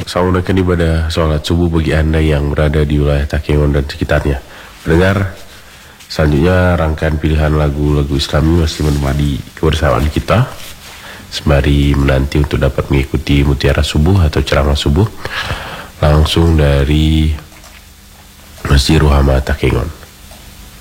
Selamat menunaikan ibadah sholat subuh bagi Anda yang berada di wilayah Takengon dan sekitarnya. Pendengar, selanjutnya rangkaian pilihan lagu-lagu Islami masih menemani kebersamaan kita sembari menanti untuk dapat mengikuti mutiara subuh atau ceramah subuh langsung dari Masjid Ruhama Takengon.